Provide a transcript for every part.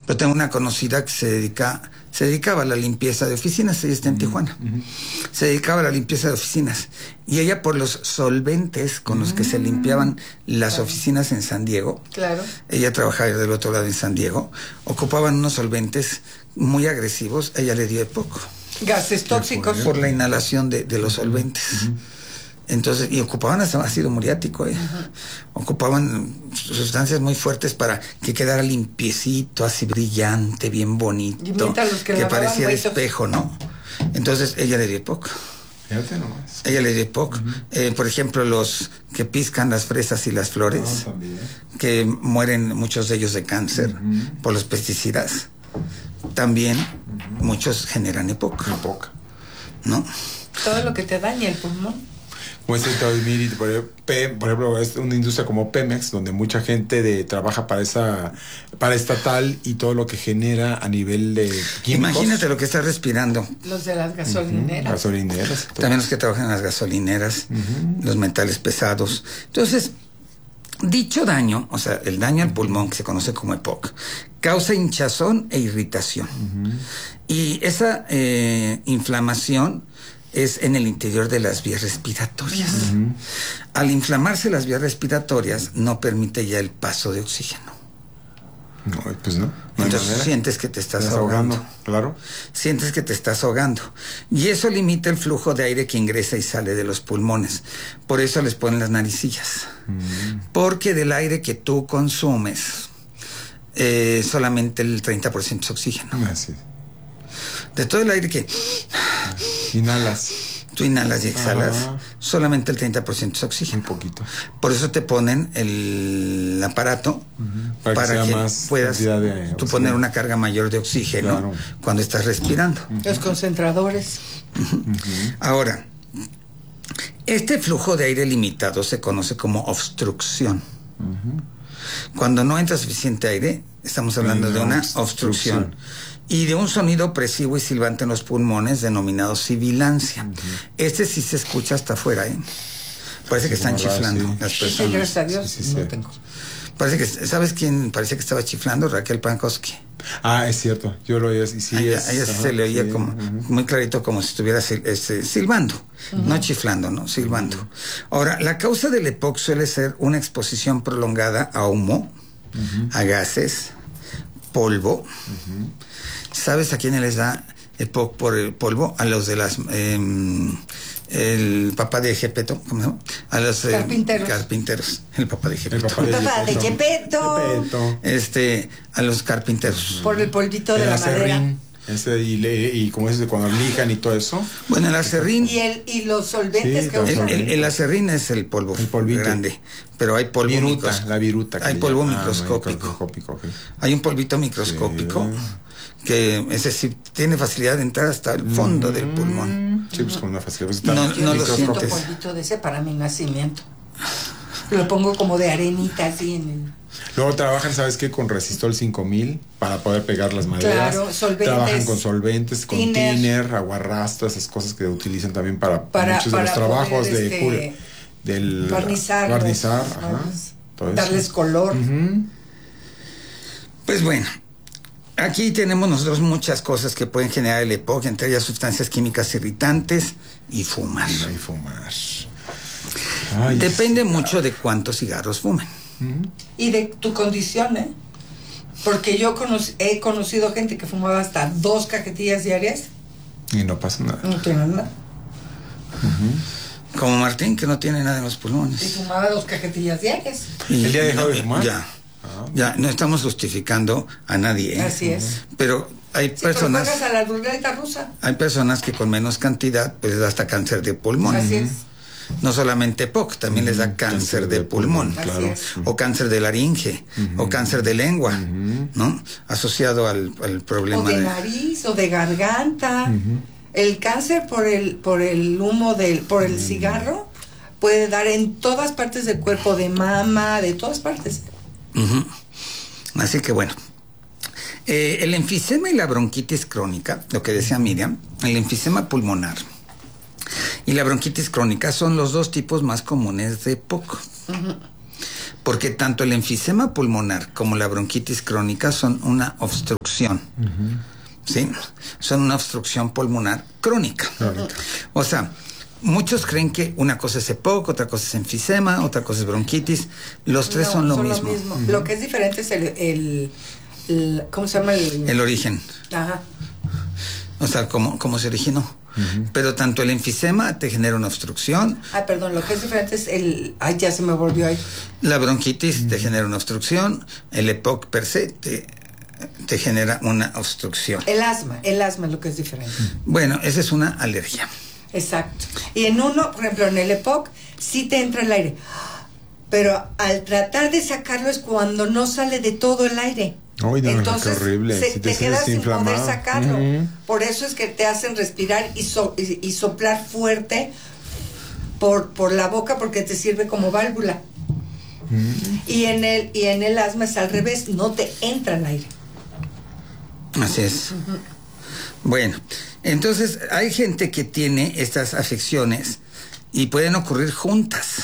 Yo tengo una conocida que se dedicaba a la limpieza de oficinas, ella está en Tijuana. Se dedicaba a la limpieza de oficinas. Y ella, por los solventes con los que se limpiaban las oficinas en San Diego, ella trabajaba del otro lado en San Diego, ocupaban unos solventes muy agresivos, ella le dio EPOC. Gases tóxicos. Por la inhalación de los solventes. Entonces, y ocupaban hasta ácido muriático, ocupaban sustancias muy fuertes para que quedara limpiecito, así brillante, bien bonito, que parecía de espejo, ¿no? Entonces ella le dio EPOC. Ella le dio EPOC. Por ejemplo, los que piscan las fresas y las flores, que mueren muchos de ellos de cáncer por los pesticidas, también muchos generan EPOC, ¿no? Todo lo que te daña el pulmón. Por ejemplo, es una industria como Pemex, donde mucha gente trabaja para estatal, y todo lo que genera a nivel de químicos. Imagínate lo que estás respirando. Los de las gasolineras. Gasolineras. También los que trabajan en las gasolineras, los metales pesados. Entonces, dicho daño, o sea, el daño al pulmón, que se conoce como EPOC, causa hinchazón e irritación. Y esa inflamación es en el interior de las vías respiratorias. Al inflamarse las vías respiratorias, no permite ya el paso de oxígeno. No, pues no. Entonces sientes que te estás ahogando. Claro. Sientes que te estás ahogando. Y eso limita el flujo de aire que ingresa y sale de los pulmones. Por eso les ponen las naricillas. Porque del aire que tú consumes, solamente el 30% es oxígeno. Así. De todo el aire que inhalas, tú inhalas y exhalas, solamente el 30% es oxígeno. Un poquito. Por eso te ponen el aparato para que puedas tú poner una carga mayor de oxígeno cuando estás respirando. Los concentradores. Ahora, este flujo de aire limitado se conoce como obstrucción. Cuando no entra suficiente aire, estamos hablando de una obstrucción. Y de un sonido opresivo y silbante en los pulmones denominado sibilancia. Este sí se escucha hasta afuera, Parece que están chiflando las personas. Sí, gracias a Dios, no tengo. Parece que, ¿sabes quién parecía que estaba chiflando? Raquel Pankowski. Es cierto, yo lo oía, y sí. A ella se le oía como muy clarito, como si estuviera silbando, no chiflando, no, silbando. Ahora, la causa del EPOC suele ser una exposición prolongada a humo, a gases, polvo. ¿Sabes a quiénes les da EPOC por el polvo? A los de las... el papá de Gepetto, ¿cómo se llama? A los carpinteros. El papá de Gepetto. El papá de Gepetto. A los carpinteros. Por el polvito de la madera. Y como es cuando lijan y todo eso. Bueno, el acerrín. Y los solventes que usan. El acerrín es el polvo grande. Pero hay polvo microscópico. La viruta. Hay polvo microscópico. Hay un polvito microscópico que ese sí tiene facilidad de entrar hasta el fondo del pulmón. Sí, pues con una facilidad. No lo sientes. Polvito de ese para mi nacimiento. Lo pongo como de arenita así en el... Luego trabajan, ¿sabes qué? Con Resistol 5000 para poder pegar las maderas. Claro, solventes. Trabajan con solventes, con thinner, aguarrastro, esas cosas que utilizan también para muchos de los trabajos poder, del barnizar, darles color. Pues bueno, aquí tenemos nosotros muchas cosas que pueden generar el EPOC, entre ellas sustancias químicas irritantes y fumar. Depende mucho de cuántos cigarros fumen. Y de tu condición, porque yo he conocido gente que fumaba hasta 2 cajetillas diarias y no pasa nada. No tiene nada. Como Martín, que no tiene nada en los pulmones. Y fumaba 2 cajetillas diarias. Y el día dejó de fumar. Ya, no estamos justificando a nadie. Así es. Pero hay personas. Pero juegas a la ruleta rusa. Hay personas que con menos cantidad pues les da hasta cáncer de pulmón. Así es. No solamente EPOC, también les da cáncer de pulmón, claro. O cáncer de laringe, o cáncer de lengua, ¿no? Asociado al problema o de nariz, o de garganta. El cáncer por el humo por el cigarro puede dar en todas partes del cuerpo, de mama, de todas partes. Así que bueno, el enfisema y la bronquitis crónica, lo que decía Miriam, el enfisema pulmonar y la bronquitis crónica son los 2 tipos más comunes de EPOC. porque tanto el enfisema pulmonar como la bronquitis crónica son una obstrucción. ¿Sí? Son una obstrucción pulmonar crónica. O sea, muchos creen que una cosa es EPOC, otra cosa es enfisema, otra cosa es bronquitis. Los tres son lo mismo. Lo que es diferente es el ¿cómo se llama? El origen. Ajá. O sea, cómo se originó. Pero tanto el enfisema te genera una obstrucción. Perdón, lo que es diferente es ya se me volvió ahí. La bronquitis te genera una obstrucción. El EPOC per se te genera una obstrucción. El asma es lo que es diferente. Bueno, esa es una alergia. Exacto. Y en uno, por ejemplo, en el EPOC, sí te entra el aire. Pero al tratar de sacarlo es cuando no sale de todo el aire. Uy, no, entonces qué horrible. te quedas sin poder sacarlo. Por eso es que te hacen respirar y soplar fuerte por la boca, porque te sirve como válvula. Y en el asma es al revés, no te entra el aire. Así es. Bueno, entonces hay gente que tiene estas afecciones y pueden ocurrir juntas.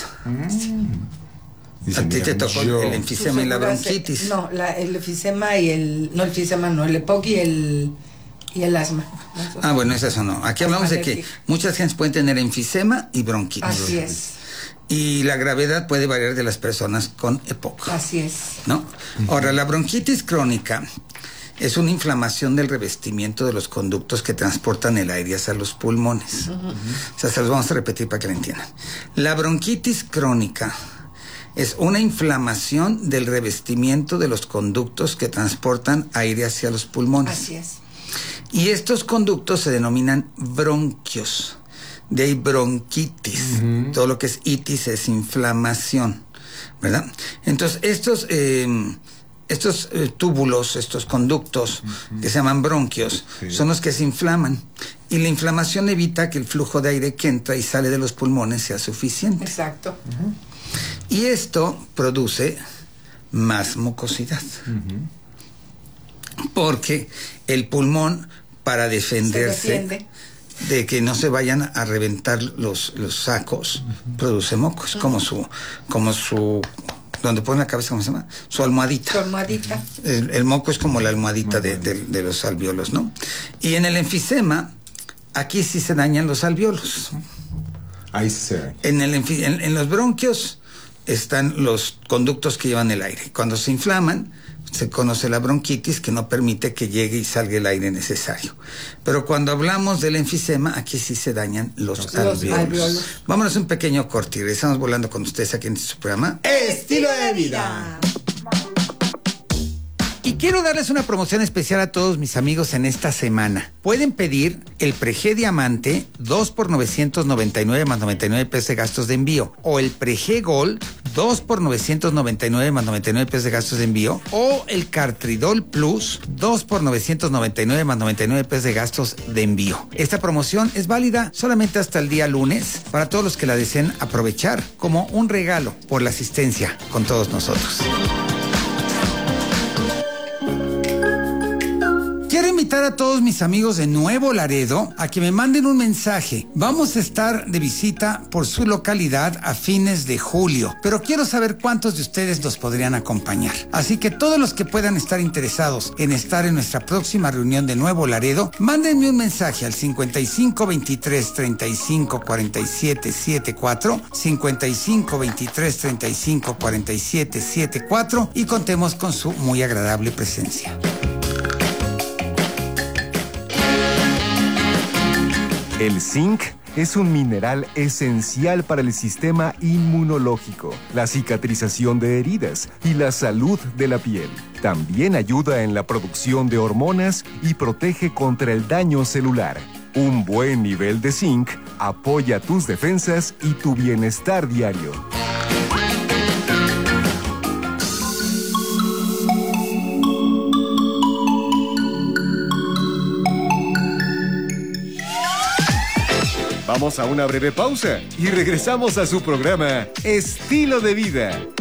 A ti te tocó el enfisema y la bronquitis. No, el enfisema y el EPOC y el asma. Bueno, es eso no. Aquí hablamos de que muchas gentes pueden tener enfisema y bronquitis. Así es. Y la gravedad puede variar de las personas con EPOC. Así es. ¿No? Ahora, la bronquitis crónica es una inflamación del revestimiento de los conductos que transportan el aire hacia los pulmones. O sea, se los vamos a repetir para que lo entiendan. La bronquitis crónica es una inflamación del revestimiento de los conductos que transportan aire hacia los pulmones. Así es. Y estos conductos se denominan bronquios. De ahí bronquitis. Todo lo que es itis es inflamación, ¿verdad? Entonces, estos túbulos, estos conductos que se llaman bronquios, son los que se inflaman. Y la inflamación evita que el flujo de aire que entra y sale de los pulmones sea suficiente. Exacto. Y esto produce más mucosidad. Porque el pulmón, para defenderse de que no se vayan a reventar los sacos, produce mocos, como su donde pone la cabeza, ¿cómo se llama? Su almohadita. Su almohadita. El moco es como la almohadita de los alvéolos, ¿no? Y en el enfisema, aquí sí se dañan los alvéolos. Ahí sí se daña. En los bronquios están los conductos que llevan el aire. Cuando se inflaman, se conoce la bronquitis, que no permite que llegue y salga el aire necesario. Pero cuando hablamos del enfisema, aquí sí se dañan los alvéolos. Vámonos a un pequeño corte y regresamos volando con ustedes aquí en su programa Estilo de Vida. Y quiero darles una promoción especial a todos mis amigos en esta semana. Pueden pedir el Prege Diamante 2 por 999 más 99 pesos de gastos de envío. O el Prege Gold 2 por 999 más 99 pesos de gastos de envío. O el Cartridol Plus 2 por 999 más 99 pesos de gastos de envío. Esta promoción es válida solamente hasta el día lunes para todos los que la deseen aprovechar como un regalo por la asistencia con todos nosotros. Quiero invitar a todos mis amigos de Nuevo Laredo a que me manden un mensaje. Vamos a estar de visita por su localidad a fines de julio, pero quiero saber cuántos de ustedes nos podrían acompañar. Así que todos los que puedan estar interesados en estar en nuestra próxima reunión de Nuevo Laredo, mándenme un mensaje al 55 23 35 47 74, 55 23 35 47 74 y contemos con su muy agradable presencia. El zinc es un mineral esencial para el sistema inmunológico, la cicatrización de heridas y la salud de la piel. También ayuda en la producción de hormonas y protege contra el daño celular. Un buen nivel de zinc apoya tus defensas y tu bienestar diario. Vamos a una breve pausa y regresamos a su programa Estilo de Vida.